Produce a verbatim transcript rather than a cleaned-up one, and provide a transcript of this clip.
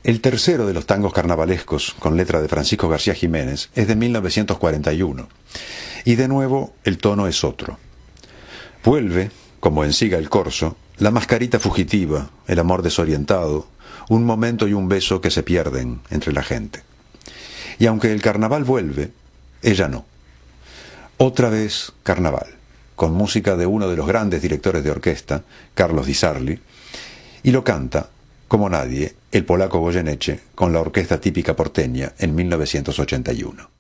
El tercero de los tangos carnavalescos, con letra de Francisco García Jiménez, es de mil novecientos cuarenta y uno. Y de nuevo el tono es otro. Vuelve, como en Siga el Corso, la mascarita fugitiva, el amor desorientado, un momento y un beso que se pierden entre la gente. Y aunque el carnaval vuelve, ella no. Otra vez carnaval, con música de uno de los grandes directores de orquesta, Carlos Di Sarli, y lo canta, como nadie, el polaco Goyeneche con la orquesta típica porteña en mil novecientos ochenta y uno.